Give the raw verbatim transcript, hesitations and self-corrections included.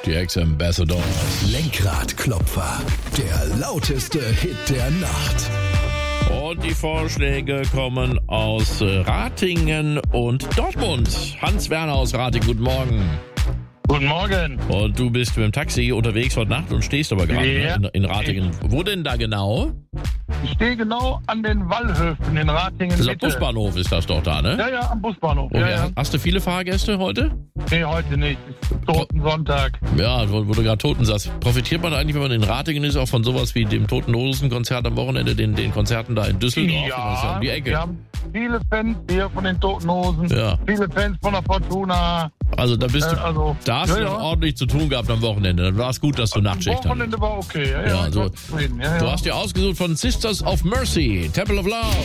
die Ex-Ambassadors. Lenkradklopfer, der lauteste Hit der Nacht. Und die Vorschläge kommen aus Ratingen und Dortmund. Hans-Werner aus Ratingen, guten Morgen. Guten Morgen. Und du bist mit dem Taxi unterwegs heute Nacht und stehst aber gerade Ja. ne, in, in Ratingen. Wo denn da genau? Ich stehe genau an den Wallhöfen in Ratingen. Das ist der Mitte. Busbahnhof, ist das doch da, ne? Ja, ja, am Busbahnhof. Und Ja, ja. Hast du viele Fahrgäste heute? Nee, heute nicht. Ist Toten Sonntag. Ja, wo, wo du gerade Toten sagst. Profitiert man eigentlich, wenn man in Ratingen ist, auch von sowas wie dem Toten Hosen-Konzert am Wochenende, den, den Konzerten da in Düsseldorf? Das ist ja Ja, um die Ecke. wir haben viele Fans hier von den Toten Hosen. Ja. Viele Fans von der Fortuna. Also da bist du, Äh, also, da hast ja, du ja. ordentlich zu tun gehabt am Wochenende. Dann war es gut, dass du Nachtschicht hattest. Wochenende war okay. Ja, Ja, ja, ich so. war zufrieden. Ja, Du ja. hast dir ausgesucht von Sisters of Mercy, Temple of Love.